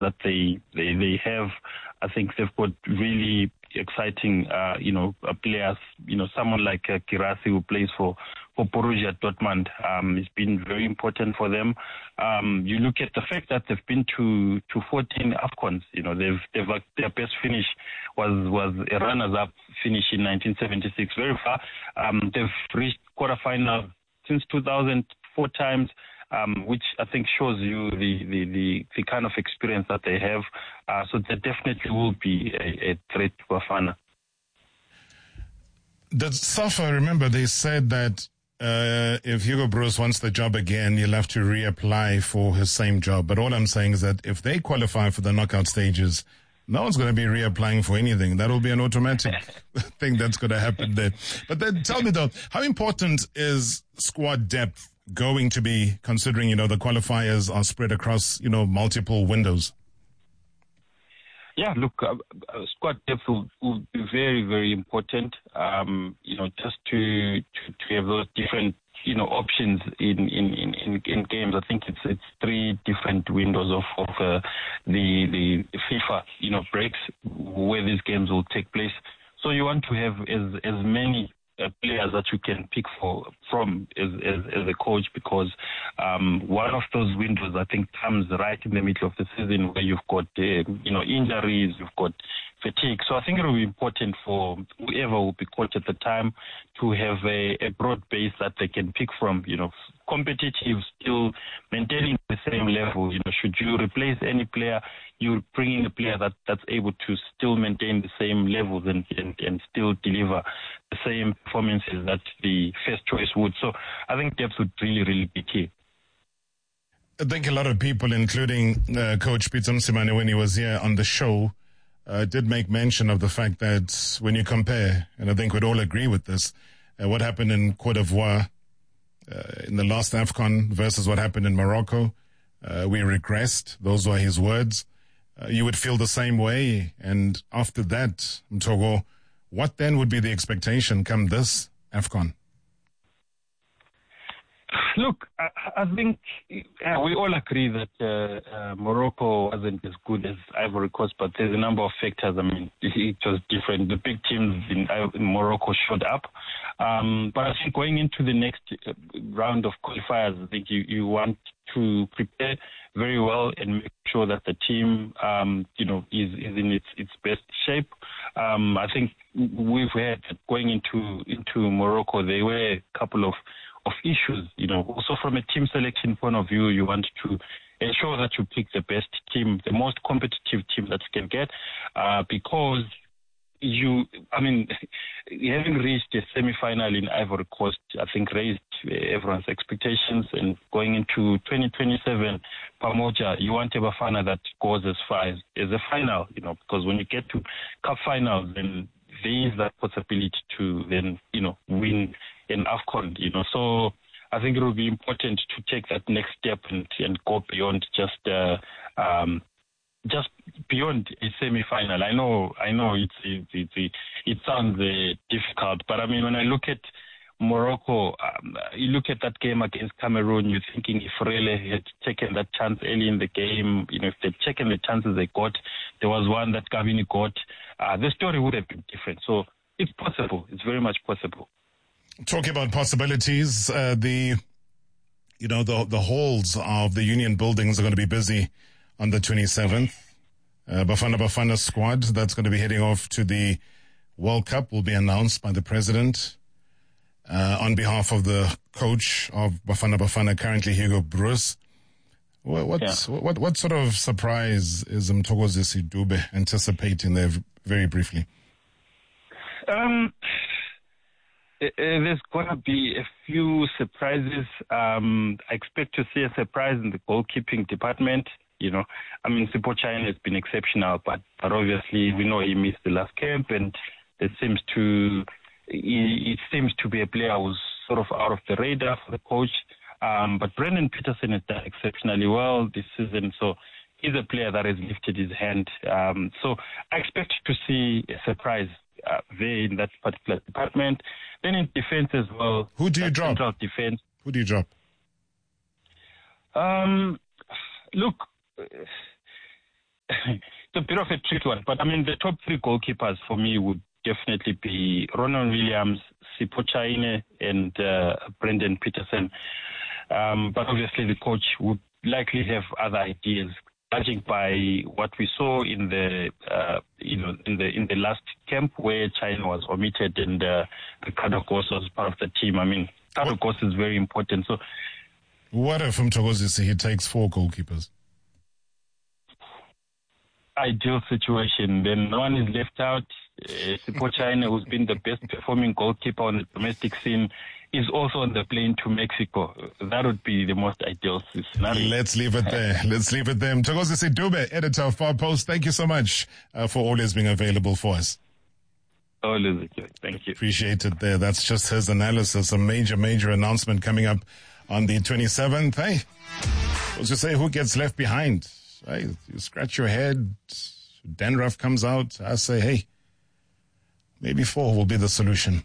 that they have. I think they've got really exciting, players. Someone like Kirasi, who plays for Borussia Dortmund, has been very important for them. You look at the fact that they've been to 14 AFCONs. They've their best finish was a runners-up finish in 1976. Very far. They've reached quarterfinal since 2004 times. Which I think shows you the kind of experience that they have. So there definitely will be a threat to Bafana. The SAFA, remember, they said that if Hugo Broos wants the job again, he'll have to reapply for his same job. But all I'm saying is that if they qualify for the knockout stages, no one's going to be reapplying for anything. That will be an automatic thing that's going to happen there. But then tell me, though, how important is squad depth going to be, considering, the qualifiers are spread across, multiple windows? Yeah, look, squad depth will be very, very important, just to have those different, options in games. I think it's three different windows of the FIFA, breaks where these games will take place. So you want to have as many players that you can pick from as a coach, because one of those windows, I think, comes right in the middle of the season, where you've got injuries, you've got fatigue. So I think it will be important for whoever will be coach at the time to have a broad base that they can pick from, competitive, still maintaining the same level. Should you replace any player, you bring in a player that's able to still maintain the same levels and still deliver the same performances that the first choice would. So I think depth would really, really be key. I think a lot of people, including Coach Pitso Mosimane, when he was here on the show, did make mention of the fact that when you compare, and I think we'd all agree with this, what happened in Côte d'Ivoire in the last AFCON versus what happened in Morocco, we regressed. Those were his words. You would feel the same way. And after that, Mtogo, what then would be the expectation come this AFCON? Look, I think we all agree that Morocco wasn't as good as Ivory Coast, but there's a number of factors. I mean, it was different. The big teams in Morocco showed up. But I think going into the next round of qualifiers, I think you want to prepare very well and make sure that the team, is in its best shape. I think we've heard that going into Morocco, there were a couple of issues. Also from a team selection point of view, you want to ensure that you pick the best team, the most competitive team that you can get, because having reached a semi-final in Ivory Coast, I think raised everyone's expectations. And going into 2027, Pamoja, you want a Bafana that goes as far as a final, because when you get to cup finals, then there is that possibility to then, win an AFCON, So I think it will be important to take that next step and go beyond just beyond a semi-final. I know it sounds difficult, but I mean, when I look at Morocco, you look at that game against Cameroon, you're thinking if Rele had taken that chance early in the game, if they'd taken the chances they got, there was one that Gavini got, the story would have been different. So it's possible. It's very much possible. Talking about possibilities, the halls of the union buildings are going to be busy on the 27th. Bafana squad that's going to be heading off to the World Cup will be announced by the president on behalf of the coach of Bafana, currently Hugo Broos. What sort of surprise is Mthokozisi Dube anticipating there, very briefly? There's going to be a few surprises. I expect to see a surprise in the goalkeeping department. Sipho China has been exceptional, but obviously we know he missed the last camp, and it seems to be a player who's sort of out of the radar for the coach. But Brendan Peterson has done exceptionally well this season, so he's a player that has lifted his hand. So I expect to see a surprise there in that particular department. Then in defense as well. Who do you drop? Central defense. Who do you drop? Look, it's a bit of a tricky one. But, I mean, the top three goalkeepers for me would definitely be Ronald Williams, Sipho Chaine, and Brendan Peterson. But obviously the coach would likely have other ideas, judging by what we saw in the in the last camp where China was omitted and Ricardo Gos was part of the team. I mean, Ricardo Gos is very important. So, what if Mthokozisi he takes 4 goalkeepers? Ideal situation. Then no one is left out. Sipho Chaine, who's been the best performing goalkeeper on the domestic scene, is also on the plane to Mexico. That would be the most ideal scenario. Let's leave it there. Mthokozisi Dube, editor of Far Post, thank you so much for always being available for us. Always a joy. Thank you. Appreciate it there. That's just his analysis. A major announcement coming up on the 27th. Hey, let's just say who gets left behind. Hey, you scratch your head, dandruff comes out. I say, hey, maybe 4 will be the solution.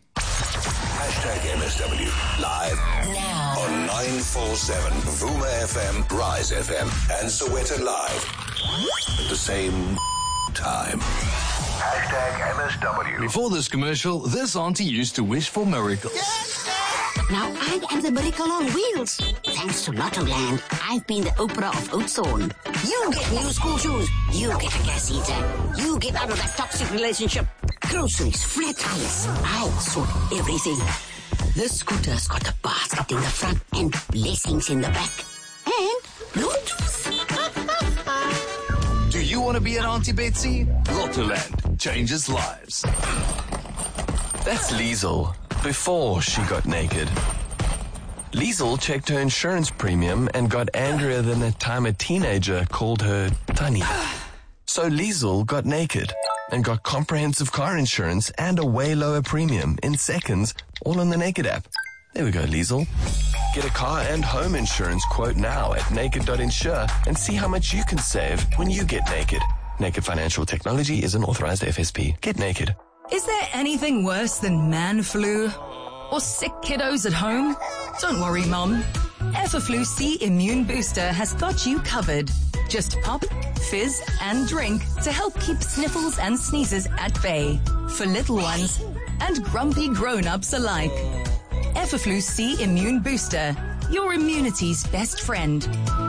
MSW live now on 947 Vuma FM, Rise FM, and Soweto Live at the same time. #MSW. Before this commercial, this auntie used to wish for miracles. Now I am the miracle on wheels. Thanks to Lottoland, I've been the Oprah of Oudtshoorn. You get new school shoes. You get a gas heater. You get out of that toxic relationship. Groceries, flat tires. I sort everything. This scooter's got a basket in the front and blessings in the back. And Bluetooth. Do you want to be an Auntie Betsy? Lottoland changes lives. That's Liesel, before she got naked. Liesel checked her insurance premium and got angrier than the time a teenager called her Tunny. So Liesel got naked and got comprehensive car insurance and a way lower premium in seconds, all on the Naked app. There we go, Liesel. Get a car and home insurance quote now at naked.insure and see how much you can save when you get naked. Naked Financial Technology is an authorized FSP. Get naked. Is there anything worse than man flu? Or sick kiddos at home? Don't worry, Mum. Everflu C Immune Booster has got you covered. Just pop, fizz, and drink to help keep sniffles and sneezes at bay for little ones and grumpy grown-ups alike. Everflu C Immune Booster, your immunity's best friend.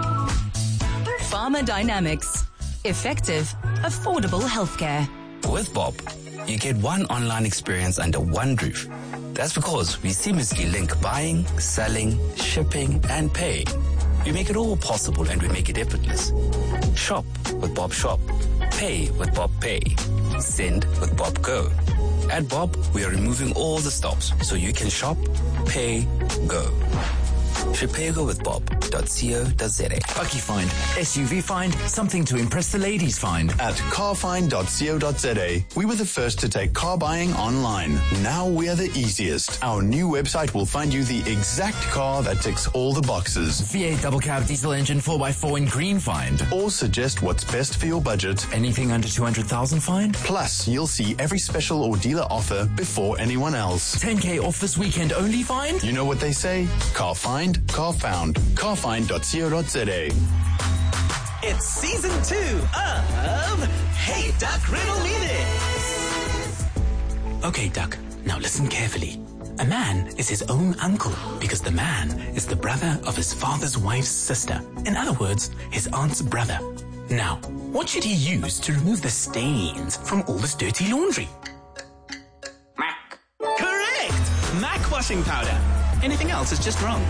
Pharma Dynamics. Effective, affordable healthcare. With Bob, you get one online experience under one roof. That's because we seamlessly link buying, selling, shipping, and pay. We make it all possible and we make it effortless. Shop with Bob Shop. Pay with Bob Pay. Send with Bob Go. At Bob, we are removing all the stops so you can shop, pay, go. Shopego with Bob.co.za. Bucky Find, SUV Find, something to impress the ladies find. At carfind.co.za, we were the first to take car buying online. Now we are the easiest. Our new website will find you the exact car that ticks all the boxes. V8 double cab diesel engine 4x4 in green find. Or suggest what's best for your budget. Anything under 200,000 find. Plus, you'll see every special or dealer offer before anyone else. 10K off this weekend only find. You know what they say? Car find, car found. Carfind.co.za. It's season 2 of Hey Duck, Riddle Me This. Okay, Duck, now listen carefully. A man is his own uncle because the man is the brother of his father's wife's sister. In other words, his aunt's brother. Now, what should he use to remove the stains from all this dirty laundry? Mac. Correct! Mac washing powder. Anything else is just wrong.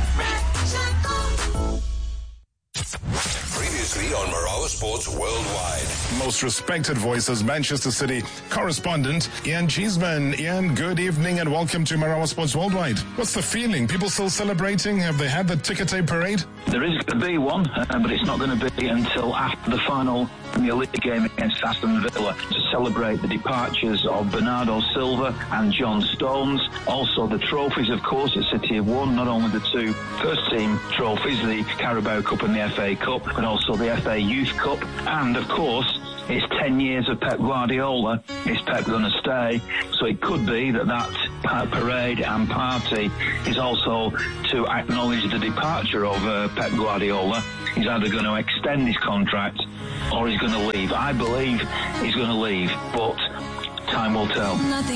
Previously on Marawa Sports Worldwide. Most respected voices, Manchester City correspondent Ian Cheeseman. Ian, good evening and welcome to Marawa Sports Worldwide. What's the feeling? People still celebrating? Have they had the ticker tape parade? There is going to be one, but it's not going to be until after the final Premier League game against Aston Villa to celebrate the departures of Bernardo Silva and John Stones. Also the trophies, of course, that City have won, not only the 2 first-team trophies, the Carabao Cup and the FA Cup, but also the FA Youth Cup. And, of course, it's 10 years of Pep Guardiola. Is Pep going to stay? So it could be that parade and party is also to acknowledge the departure of Pep Guardiola. He's either going to extend his contract or he's going to leave. I believe he's going to leave, but time will tell.